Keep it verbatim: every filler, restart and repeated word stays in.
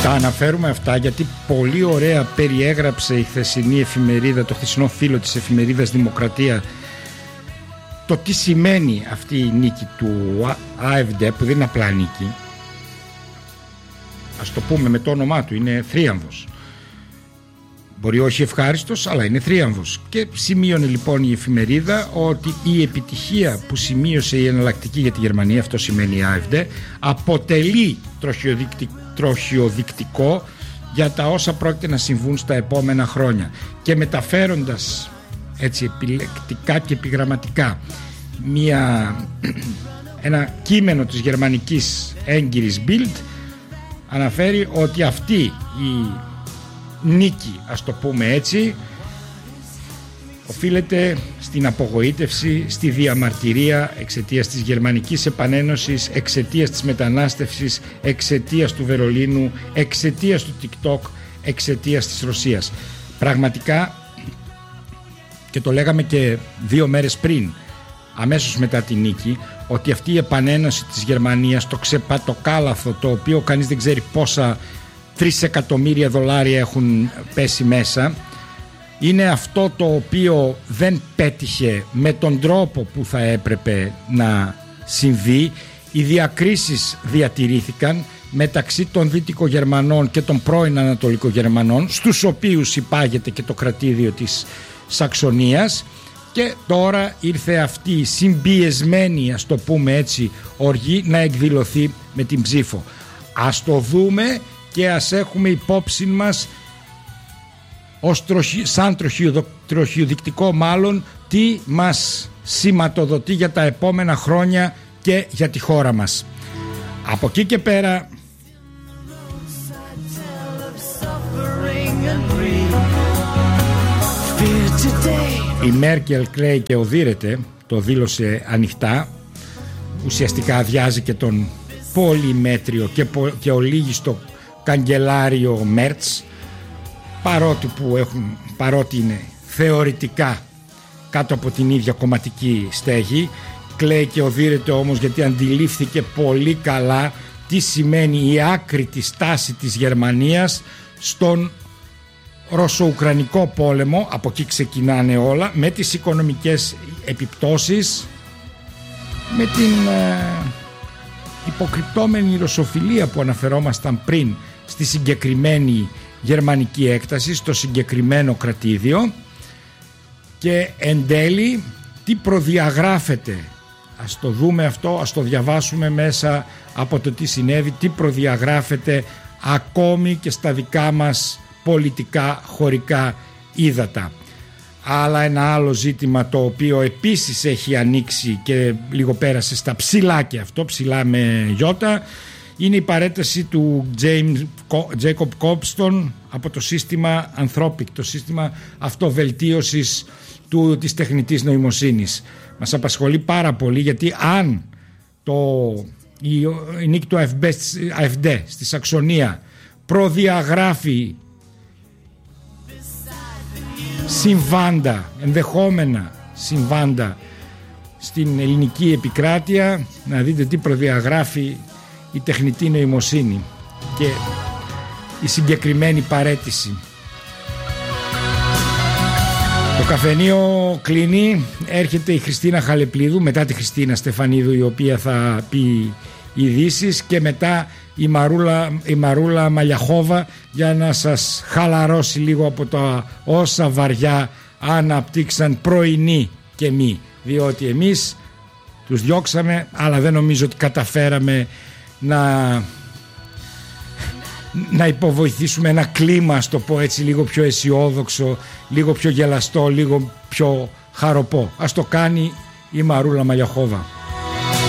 Τα αναφέρουμε αυτά γιατί πολύ ωραία περιέγραψε η χθεσινή εφημερίδα, το χθεσινό φύλλο της εφημερίδας Δημοκρατία, το τι σημαίνει αυτή η νίκη του ΑΕΒΔ, που δεν είναι απλά νίκη, ας το πούμε με το όνομά του, είναι θρίαμβος. Μπορεί όχι ευχάριστος, αλλά είναι θρίαμβος. Και σημείωνε λοιπόν η εφημερίδα ότι η επιτυχία που σημείωσε η εναλλακτική για τη Γερμανία, αυτό σημαίνει η ΑΕΒΔ, αποτελεί τροχιοδεικτικό για τα όσα πρόκειται να συμβούν στα επόμενα χρόνια. Και μεταφέροντας έτσι επιλεκτικά και επιγραμματικά μια, ένα κείμενο της γερμανικής έγκυρης Bild, αναφέρει ότι αυτή η νίκη, ας το πούμε έτσι, οφείλεται στην απογοήτευση, στη διαμαρτυρία εξαιτίας της Γερμανικής Επανένωσης, εξαιτίας της μετανάστευσης, εξαιτίας του Βερολίνου, εξαιτίας του TikTok, εξαιτίας της Ρωσίας. Πραγματικά, και το λέγαμε και δύο μέρες πριν, αμέσως μετά τη νίκη, ότι αυτή η επανένωση της Γερμανίας, το ξεπατοκάλαθο, το οποίο κανείς δεν ξέρει πόσα τρεις εκατομμύρια δολάρια έχουν πέσει μέσα, είναι αυτό το οποίο δεν πέτυχε με τον τρόπο που θα έπρεπε να συμβεί. Οι διακρίσεις διατηρήθηκαν μεταξύ των Δυτικογερμανών και των πρώην Ανατολικογερμανών, στους οποίους υπάγεται και το κρατήδιο της Σαξονίας, και τώρα ήρθε αυτή η συμπιεσμένη, ας το πούμε έτσι, οργή να εκδηλωθεί με την ψήφο. Ας το δούμε και ας έχουμε υπόψη μας ως τροχι, σαν τροχιοδο, τροχιοδεικτικό μάλλον, τι μας σηματοδοτεί για τα επόμενα χρόνια και για τη χώρα μας. Από εκεί και πέρα, η Μέρκελ κλαίει και οδύρεται, το δήλωσε ανοιχτά, ουσιαστικά αδειάζει και τον πολυμέτριο και, πο, και ολίγιστο καγκελάριο Μέρτς, παρότι, που έχουν, παρότι είναι θεωρητικά κάτω από την ίδια κομματική στέγη. Κλαίει και οδύρεται όμως γιατί αντιλήφθηκε πολύ καλά τι σημαίνει η άκρητη στάση της Γερμανίας στον Ρωσο-Ουκρανικό πόλεμο. Από εκεί ξεκινάνε όλα, με τις οικονομικές επιπτώσεις, με την ε, υποκρυπτόμενη ρωσοφιλία που αναφερόμασταν πριν στη συγκεκριμένη γερμανική έκταση, στο συγκεκριμένο κρατήδιο, και εν τέλει τι προδιαγράφεται. Ας το δούμε αυτό, ας το διαβάσουμε μέσα από το τι συνέβη, τι προδιαγράφεται ακόμη και στα δικά μας πολιτικά χωρικά ύδατα. Αλλά ένα άλλο ζήτημα το οποίο επίσης έχει ανοίξει και λίγο πέρασε στα ψηλά, και αυτό ψηλά με γιώτα, είναι η παρέταση του James, Jacob Kobston από το σύστημα Anthropic, το σύστημα αυτοβελτίωσης του, της τεχνητής νοημοσύνης. Μας απασχολεί πάρα πολύ, γιατί αν το, η, η νίκη του ΑΕΦΔ στη Σαξονία προδιαγράφει συμβάντα, ενδεχόμενα συμβάντα στην ελληνική επικράτεια, να δείτε τι προδιαγράφει η τεχνητή νοημοσύνη και η συγκεκριμένη παρέτηση. Το καφενείο κλείνει, έρχεται η Χριστίνα Χαλεπλίδου μετά τη Χριστίνα Στεφανίδου, η οποία θα πει ειδήσεις, και μετά η Μαρούλα, η Μαρούλα Μαλιαχόβα, για να σας χαλαρώσει λίγο από τα όσα βαριά αναπτύξαν πρωινοί και μη, διότι εμείς τους διώξαμε, αλλά δεν νομίζω ότι καταφέραμε να, να υποβοηθήσουμε ένα κλίμα, ας το πω έτσι, λίγο πιο αισιόδοξο, λίγο πιο γελαστό, λίγο πιο χαροπό. Ας το κάνει η Μαρούλα Μαλιαχόβα.